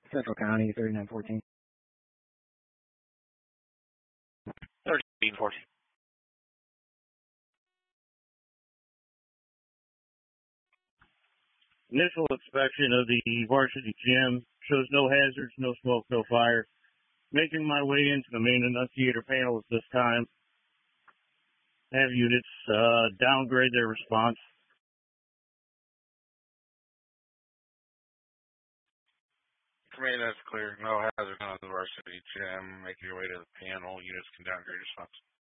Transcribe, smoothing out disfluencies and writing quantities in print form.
Central County, 3914. 1314. Initial inspection of the varsity gym shows no hazards, no smoke, no fire. Making my way into the main enunciator panel at this time. Have units downgrade their response. Command, that's clear. No hazard on the varsity gym. Make your way to the panel. Units can downgrade response.